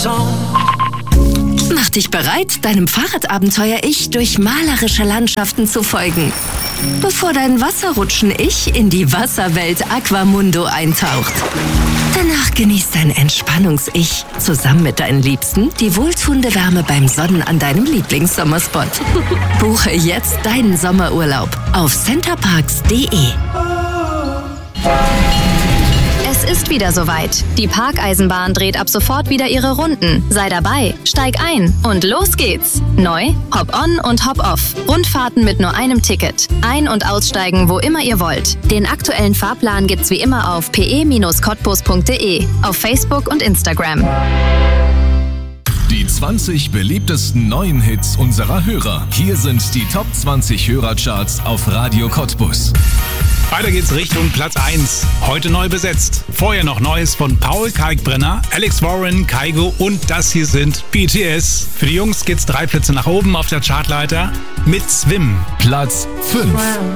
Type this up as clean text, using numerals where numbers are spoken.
Mach dich bereit, deinem Fahrradabenteuer-Ich durch malerische Landschaften zu folgen, bevor dein Wasserrutschen-Ich in die Wasserwelt Aquamundo eintaucht. Danach genießt dein Entspannungs-Ich zusammen mit deinen Liebsten die wohltuende Wärme beim Sonnen an deinem Lieblingssommerspot. Buche jetzt deinen Sommerurlaub auf centerparks.de. Es ist wieder soweit. Die Parkeisenbahn dreht ab sofort wieder ihre Runden. Sei dabei, steig ein und los geht's. Neu, Hop-on und Hop-off. Rundfahrten mit nur einem Ticket. Ein- und aussteigen, wo immer ihr wollt. Den aktuellen Fahrplan gibt's wie immer auf pe-cottbus.de, auf Facebook und Instagram. Die 20 beliebtesten neuen Hits unserer Hörer. Hier sind die Top 20 Hörercharts auf Radio Cottbus. Weiter geht's Richtung Platz 1. Heute neu besetzt. Vorher noch Neues von Paul Kalkbrenner, Alex Warren, Kygo und das hier sind BTS. Für die Jungs geht's 3 Plätze nach oben auf der Chartleiter mit Swim. Platz 5.